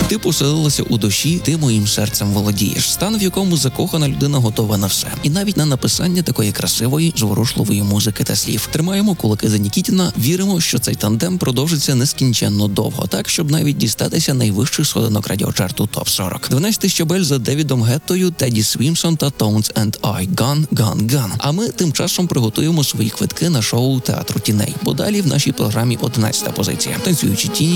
Ти поселилася у душі, ти моїм серцем володієш. Стан, в якому закохана людина готова на все. І навіть на написання такої красивої, зворушливої музики та слів. Тримаємо кулаки за Нікітіна, віримо, що цей тандем продовжиться нескінченно довго, так, щоб навіть дістатися найвищих сходинок радіочарту ТОП-40. 12 щабель за Девідом Геттою, Теді Свімсон та Tones and I. Gone, gone, gone. А ми тим часом приготуємо свої квитки на шоу Театру тіней. Бо далі в нашій програмі 11-та позиція. Танцюючі тіні